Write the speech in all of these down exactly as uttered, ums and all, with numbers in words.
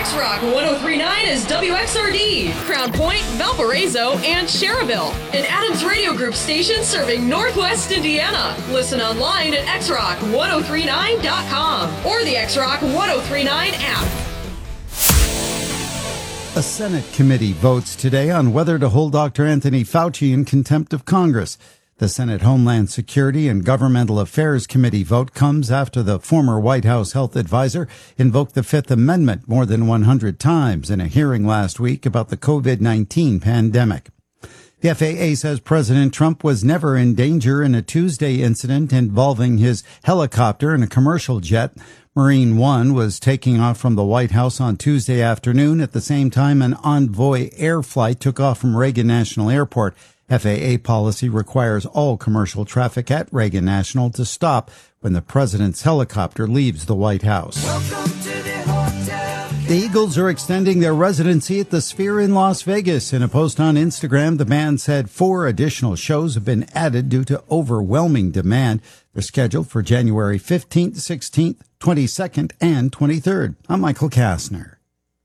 X-Rock one oh three point nine is W X R D, Crown Point, Valparaiso, and Cherville. An Adams Radio Group station serving Northwest Indiana. Listen online at x rock one oh three nine dot com or the X-Rock one oh three point nine app. A Senate committee votes today on whether to hold Doctor Anthony Fauci in contempt of Congress. The Senate Homeland Security and Governmental Affairs Committee vote comes after the former White House health advisor invoked the Fifth Amendment more than one hundred times in a hearing last week about the covid nineteen pandemic. The F A A says President Trump was never in danger in a Tuesday incident involving his helicopter and a commercial jet. Marine One was taking off from the White House on Tuesday afternoon at the same time an Envoy air flight took off from Reagan National Airport. F A A policy requires all commercial traffic at Reagan National to stop when the president's helicopter leaves the White House. Welcome to the hotel. The Eagles are extending their residency at the Sphere in Las Vegas. In a post on Instagram, the band said four additional shows have been added due to overwhelming demand. They're scheduled for January fifteenth, sixteenth, twenty-second, and twenty-third. I'm Michael Kastner.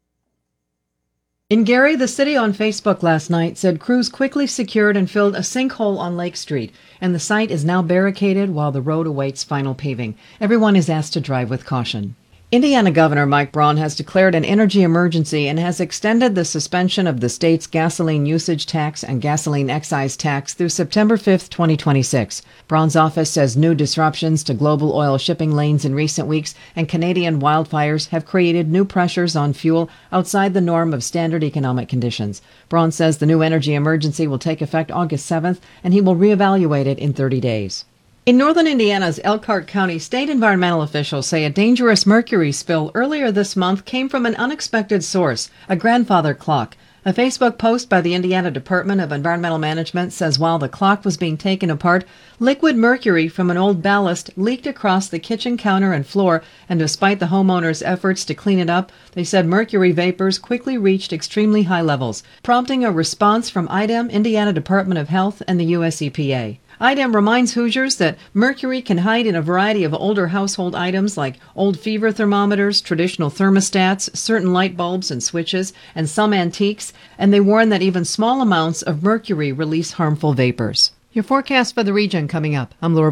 In Gary, the city on Facebook last night said crews quickly secured and filled a sinkhole on Lake Street, and the site is now barricaded while the road awaits final paving. Everyone is asked to drive with caution. Indiana Governor Mike Braun has declared an energy emergency and has extended the suspension of the state's gasoline usage tax and gasoline excise tax through September fifth, twenty twenty-six. Braun's office says new disruptions to global oil shipping lanes in recent weeks and Canadian wildfires have created new pressures on fuel outside the norm of standard economic conditions. Braun says the new energy emergency will take effect August seventh, and he will reevaluate it in thirty days. In northern Indiana's Elkhart County, state environmental officials say a dangerous mercury spill earlier this month came from an unexpected source, a grandfather clock. A Facebook post by the Indiana Department of Environmental Management says while the clock was being taken apart, liquid mercury from an old ballast leaked across the kitchen counter and floor, and despite the homeowners' efforts to clean it up, they said mercury vapors quickly reached extremely high levels, prompting a response from I D E M, Indiana Department of Health, and the U S E P A. I D E M reminds Hoosiers that mercury can hide in a variety of older household items like old fever thermometers, traditional thermostats, certain light bulbs and switches, and some antiques, and they warn that even small amounts of mercury release harmful vapors. Your forecast for the region coming up. I'm Laura